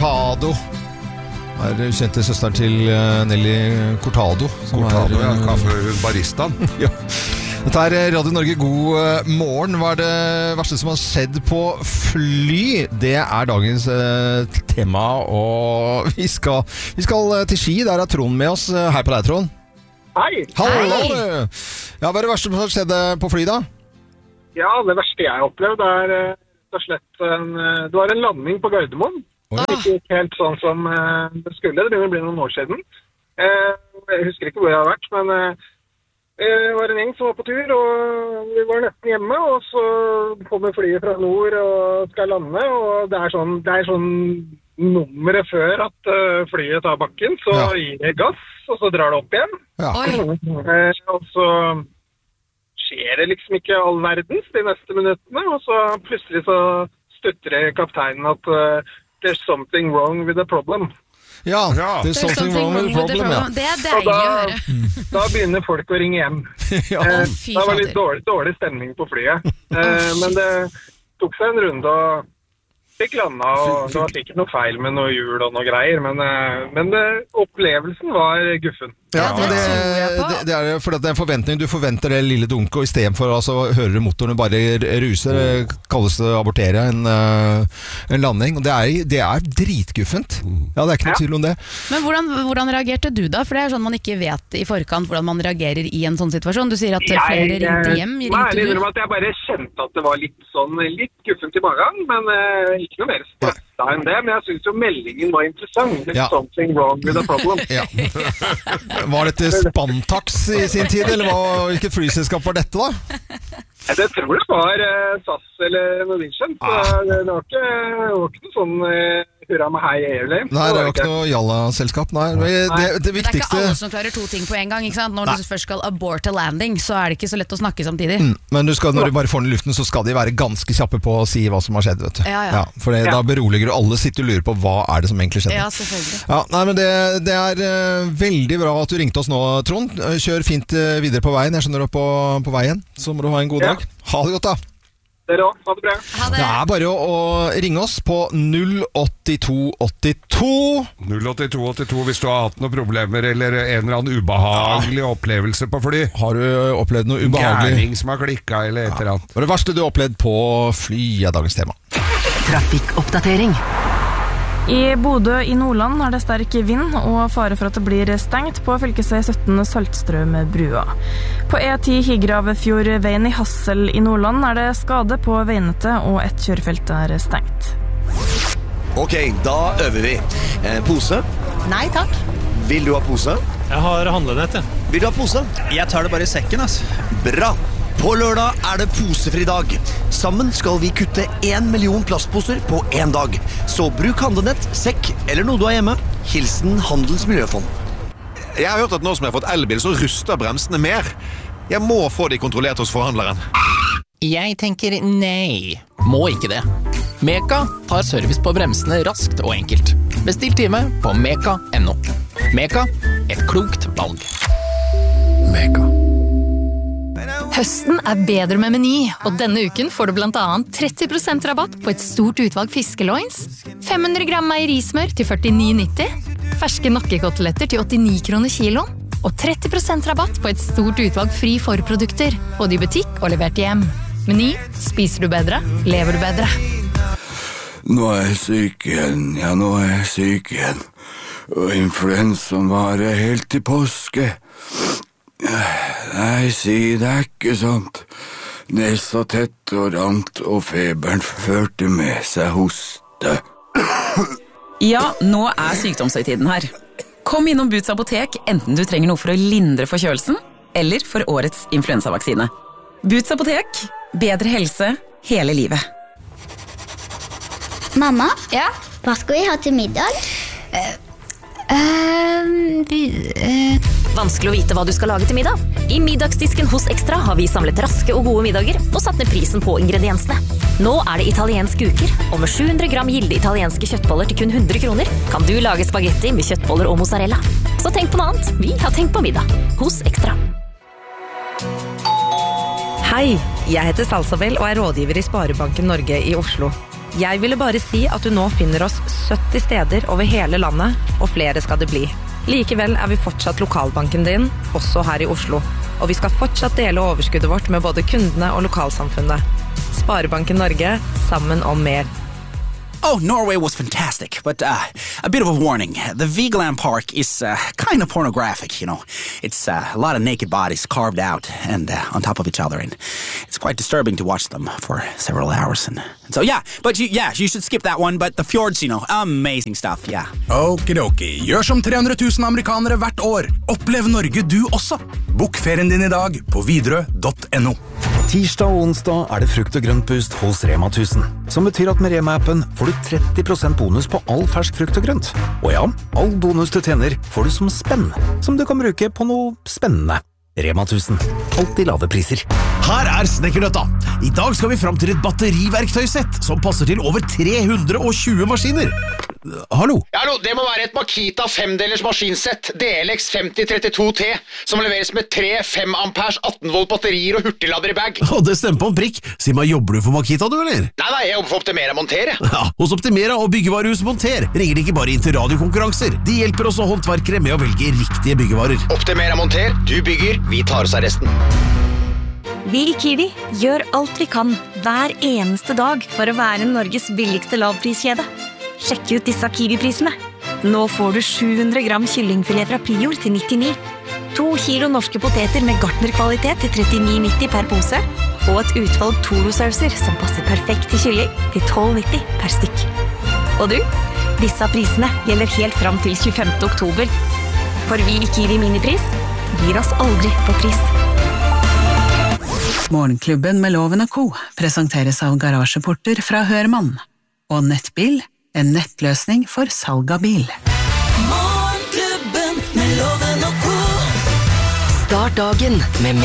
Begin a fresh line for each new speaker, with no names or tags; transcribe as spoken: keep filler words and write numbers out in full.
Cortado. Er kjente søsteren til Nelly Cortado.
Cortado, ja, kaffe baristaen.
Ja. Dette er Radio Norge, god morgen. Hva er det verste som har skjedd på fly? Det er dagens eh, tema, og vi skal, vi skal til Ski. Der er Trond med oss. Hei på deg, Trond.
Hei.
Hallo. Ja, hva er det verste som har skjedd på fly da?
Ja, det verste jeg har opplevd er rett og slett en, det var en landing på Gardermoen. Det gikk ikke helt sånn som det skulle. Det begynner å bli noen år siden. Jeg husker ikke hvor jeg har vært, men det var en gjeng som var på tur, og vi var nesten hjemme, og så kommer flyet fra nord og skal lande, og det er sånn, det er sånn nummeret før at flyet tar bakken, så ja. Gir det gass, og så drar det opp igjen. Ja. Og så skjer det liksom ikke all verdens de neste minuttene, og så plutselig så støtter kapteinen at uh, there's something wrong with the problem.
Ja, ja. There's something, something wrong with the problem, ja.
Det er deilig
da,
å høre.
Da begynner folk å ringe hjem.
Ja.
eh, det var litt dårlig, dårlig stemning på flyet. Eh, men det tok seg en runde og fikk landa, og det var sikkert noe feil med noe hjul og noe greier, men, men det, opplevelsen var guffen.
Ja, men det, det, det er for det er en forventning. Du forventer det lille dunket, og i stedet for altså, hører du motorene bare ruser, det kalles det abortere en, en landing, og det er, det er dritguffent. Ja, det er ikke noe tvil om det.
Men hvordan, hvordan reagerte du da? For det er sånn man ikke vet i forkant hvordan man reagerer i en sånn situasjon. Du sier at flere
jeg,
ringte hjem. Ringte
jeg, du? At jeg bare kjente at det var litt sånn, litt guffent i magen, men uh, ikke noe mer stressa enn det, men jeg synes jo meldingen var interessant. There's ja. Something wrong with the problem.
Ja. Var dette Spantax i sin tid, eller hva, hvilket flyselskap var dette da?
Jeg tror det var uh, S A S eller Norwegian, så ah. det, var ikke, det var ikke noe sånn uh, hurra med hei airlane.
Nei, det var ikke noe jalla-selskap, nei. Det, det, det viktigste...
Det er ikke alle som klarer to ting på en gang, ikke sant? Når nei. Du først skal abort a landing, så er det ikke så lett å snakke samtidig.
Mm, men du skal, når du bare får den i luften, så skal de være ganske kjappe på å si hva som har skjedd, vet du.
Ja, ja.
Ja, for det, ja. Da beroliger du alle, sitter og lurer på hva er det som egentlig skjedde.
Ja, selvfølgelig.
Ja, nei, men det, det er uh, veldig bra at du ringte oss nå, Trond. Kjør fint uh, videre på veien. Jeg skjønner du på, på veien, så må du ha en god dag. Ja. Ha det godt da.
Dere også, ha det bra.
Ha det.
Det er bare å, å ringe oss på null åtte to åtte to.
null åtte to åtte to hvis du har hatt noen problemer eller en eller annen ubehagelig ja. Opplevelse på fly.
Har du opplevd noe ubehagelig?
Gærning som har klikket eller et ja. Eller annet.
Hva er det verste du har opplevd på fly er dagens tema.
Trafikkoppdatering. I Bodø i Nordland er det sterk vind og fare for at det blir stengt på fylkesvei sytten Saltstrøm-brua. På E ti Higravfjordveien i Hassel i Nordland er det skade på veinettet og et kjørefelt er stengt.
Ok, da øver vi. Eh, pose?
Nei, takk.
Vil du ha pose?
Jeg har handlenett, ja.
Vil du ha pose?
Jeg tar det bare i sekken, ass.
Bra! På lørdag er det posefri dag. Sammen skal vi kutte en million plastposer på en dag. Så bruk handlenett, sekk eller noe du har hjemme. Hilsen Handels Miljøfond.
Jeg har hørt at nå som jeg har fått elbil, så ruster bremsene mer. Jeg må få de kontrollert hos forhandleren.
Jeg tenker nei. Må ikke det. Meka tar service på bremsene raskt og enkelt. Bestill time på meka punktum no. Meka, et klokt valg.
Meka.
Høsten er bedre med Meny, og denne uken får du blant annet tretti prosent rabatt på et stort utvalg fiskeloins, fem hundre gram meierismør til førtini nitti, ferske nakkekoteletter til åttini kroner kilo, og tretti prosent rabatt på et stort utvalg fri forprodukter, både i butikk og levert hjem. Meny, spiser du bedre, lever du bedre.
Nå er jeg syk igjen, ja nå er jeg syk igjen, og influensaen varer helt til påske. Nei, si det er ikke sant. Nesa tett og rant, og feberen førte med seg hoste.
Ja, nå er sykdomshøytiden her. Kom innom Boots apotek, enten du trenger noe for å lindre forkjølelsen, eller for årets influensavaksine. Boots apotek, bedre helse hele livet.
Mamma?
Ja?
Hva skal vi ha til middag?
Uh, uh, vi, uh...
Vanskelig å vite hva du skal lage til middag. I middagsdisken hos Extra har vi samlet raske og gode middager og satt ned prisen på ingrediensene. Nå er det italiensk uker, og med sju hundre gram gilde italienske kjøttboller til kun hundre kroner kan du lage spagetti med kjøttboller og mozzarella. Så tenk på noe annet. Vi har tenkt på middag hos Extra.
Hei, jeg heter Salsabel og er rådgiver i Sparebanken Norge i Oslo.
Jeg ville bare si at du nå finner oss sytti steder over hele landet, og flere skal det bli. Likevel er vi fortsatt lokalbanken din, også her i Oslo. Og vi skal fortsatt dele overskuddet vårt med både kundene og lokalsamfunnet. Sparebanken Norge, sammen om mer.
Oh, Norway was fantastic, but uh, a bit of a warning. The Vigeland Park is uh, kind of pornographic, you know. It's uh, a lot of naked bodies carved out and uh, on top of each other, and it's quite disturbing to watch them for several hours. And, and so, yeah, but you, yeah, you should skip that one, but the fjords, you know, amazing stuff, yeah.
Okidoki, gjør som tre hundre tusen amerikanere hvert år. Opplev Norge du også. Bok ferien din i dag på Widerøe punktum no.
Tirsdag og onsdag er det frukt- og grøntboost hos Rema tusen, som betyr at med Rema-appen får du tretti prosent bonus på all fersk frukt og grønt. Og ja, all bonus du tjener får du som spenn, som du kan bruke på noe spennende. Rema tusen, alltid lave priser.
Her er Snekkernøtta. I dag skal vi fram til et batteriverktøysett som passer til over tre hundre og tjue maskiner. Hallo?
Ja, hallo, det må være et Makita femdelers maskinsett, D L X femti trettito T, som leveres med tre fem ampers atten volt batterier og hurtiglader i bag.
Å, det stemmer på en prikk. Si meg, jobber du for Makita, du, eller?
Nei, nei, jeg jobber for Optimera Monter, jeg.
Ja, hos Optimera og byggevarehus Monter ringer de ikke bare inn til radiokonkurranser. De hjelper også håndverkere med å velge riktige byggevarer.
Optimera Monter, du bygger, vi tar oss av resten.
Vi i Kiwi gjør alt vi kan hver eneste dag for å være Norges billigste lavpriskjede. Sjekk ut disse Kiwi-prisene. Nå får du sju hundre gram kyllingfilet fra Prior til nittini. To kilo norske poteter med gartnerkvalitet til trettini nitti per pose. Og et utvalg Toro-sauser som passer perfekt til kylling til tolv nitti per stykk. Og du, disse prisene gjelder helt fram til tjuefemte oktober. For vi i Kiwi Minipris gir oss aldri på pris.
Morgenklubben med Loven og Co. presenteres av garasjeporter fra Hørmann. Og Nettbil, en nettløsning for salg av bil.
Morgenklubben med Loven og Co.
Start dagen med